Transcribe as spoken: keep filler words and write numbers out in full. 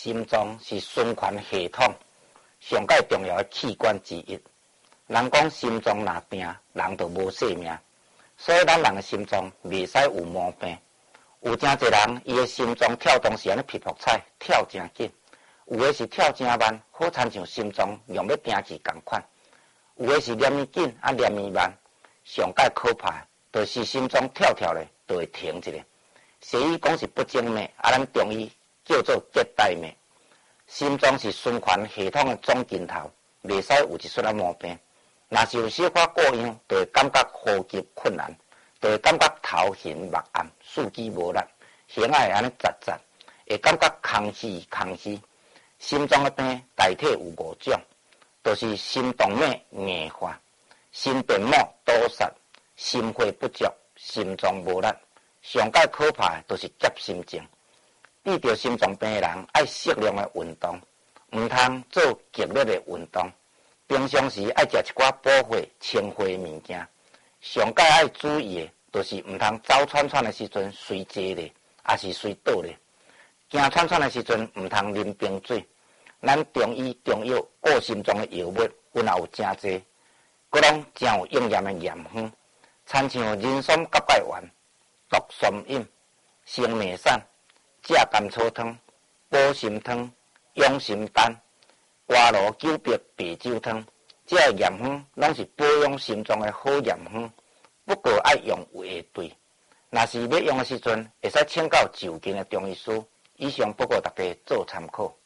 心脏是循环系统上界重要的器官之一。人讲心脏若病，人就无性命。所以咱人的心脏袂使有毛病。有真侪人，伊的心脏跳动是安尼噼噗彩，跳真紧；有的是跳真慢，好亲像心脏用要定期共款；有的是念伊紧，啊念伊慢。上界可怕，就是心脏跳跳咧，就会停一下。西医讲是不整脉，啊咱中医叫做结带脉。心脏是循环系统的总劲头，袂使有一撮仔毛病。若是有小可过样，就会感觉呼吸困难，就会感觉头晕目暗、四肢无力，形也会安尼窒窒，会感觉空虚空虚。心脏的病大体有五种，就是心动脉硬化、心电膜堵塞、心肺不足、心脏无力。上界可怕的就是急心症。遇到心脏病的人，爱适量的运动，唔通做激烈的运动。平常时爱食一寡补血、清血的物件。上界爱注意的，就是唔通走喘喘的时阵随坐咧，也是随倒咧。惊喘喘的时阵，唔通啉冰水。咱中医中药顾心脏的药物，阮也有真侪，佮拢真有应验的验方，参像人参甲钙丸、毒酸饮、生命散、蔗甘草汤、保心汤、养心丹、活络九碧白酒汤，这个验方拢是保养心脏的好验方，不过爱用会对。若是要用的时阵，会使请教就近的中医师。以上报告大家做参考。